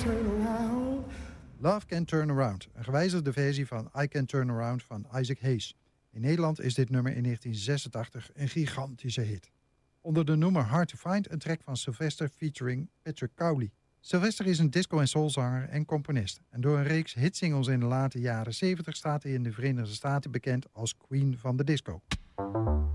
turn around. Love Can Turn Around, een gewijzigde versie van I Can Turn Around van Isaac Hayes. In Nederland is dit nummer in 1986 een gigantische hit. Onder de noemer Hard to Find een track van Sylvester featuring Patrick Cowley. Sylvester is een disco- en soulzanger en componist. En door een reeks hitsingles in de late jaren 70 staat hij in de Verenigde Staten bekend als Queen van de Disco.